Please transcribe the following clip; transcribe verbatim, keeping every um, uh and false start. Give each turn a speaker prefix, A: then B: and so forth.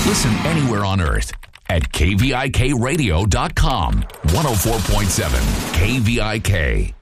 A: Listen anywhere on earth at K V I K radio dot com. one oh four point seven K V I K.